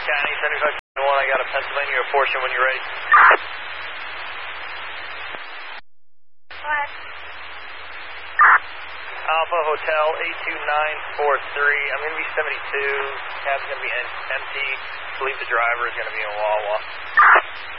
County, 75 1, I got a Pennsylvania portion when you're ready. What? Alpha Hotel 82943. I'm going to be 72. Cab's going to be empty. I believe the driver is going to be in Wawa.